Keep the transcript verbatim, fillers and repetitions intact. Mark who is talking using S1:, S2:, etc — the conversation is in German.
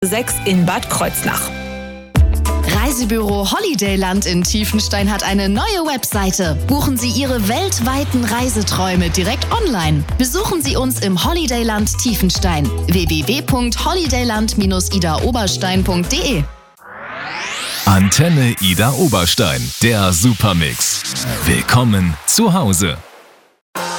S1: sechs in Bad Kreuznach.
S2: Reisebüro Holidayland in Tiefenstein hat eine neue Webseite. Buchen Sie Ihre weltweiten Reiseträume direkt online. Besuchen Sie uns im Holidayland Tiefenstein. w w w punkt holidayland Bindestrich ida oberstein punkt de.
S3: Antenne Ida Oberstein, der Supermix. Willkommen zu Hause.